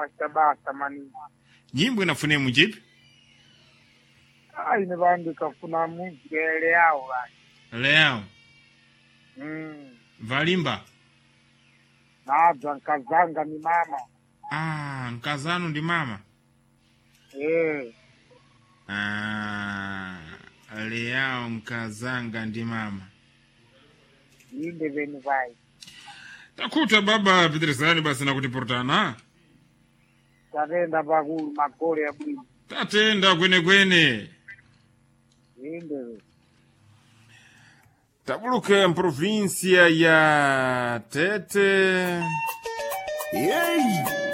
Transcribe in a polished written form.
mwastabasa mani. Nyimbo inafune mujipi? Ine bandika funa muziki Leao bani. Leao. Valimba. Nabza nkazanga ni mama. Nkazanu ndi mama. Leao nkazanga ndi mama. Inde veni vai. Takuta baba Petersani basi na kutiportana. Tatenda bagulu magole ya bwini. Tatenda kwene. Inde. Tabuluke província ya Tete. Ei!